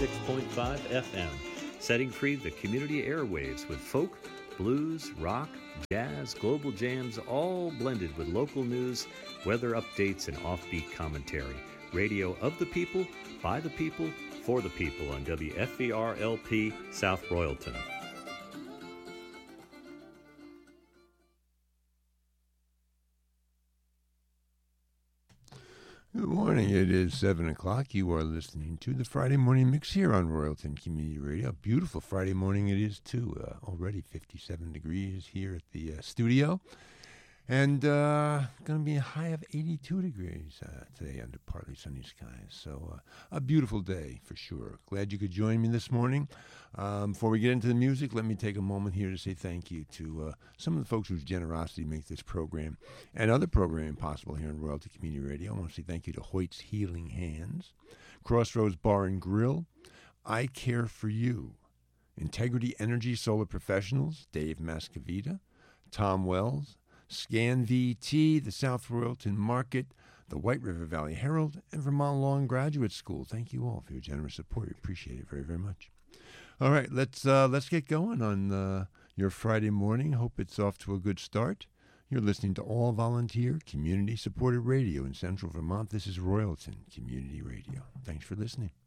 96.5 FM, setting free the community airwaves with folk, blues, rock, jazz, global jams, all blended with local news, weather updates, and offbeat commentary. Radio of the people, by the people, for the people on WFVR-LP South Royalton. Good morning. It is 7 o'clock. You are listening to the Friday Morning Mix here on Royalton Community Radio. A beautiful Friday morning it is, too. Already 57 degrees here at the studio. And going to be a high of 82 degrees today under partly sunny skies. So a beautiful day for sure. Glad you could join me this morning. Before we get into the music, let me take a moment here to say thank you to some of the folks whose generosity makes this program and other programming possible here on Royalty Community Radio. I want to say thank you to Hoyt's Healing Hands, Crossroads Bar and Grill, I Care for You, Integrity Energy Solar Professionals, Dave Mascavita, Tom Wells, Scan VT, the South Royalton Market, the White River Valley Herald, and Vermont Law and Graduate School. Thank you all for your generous support. We appreciate it very, very much. All right, let's get going on your Friday morning. Hope it's off to a good start. You're listening to all volunteer, community-supported radio in Central Vermont. This is Royalton Community Radio. Thanks for listening.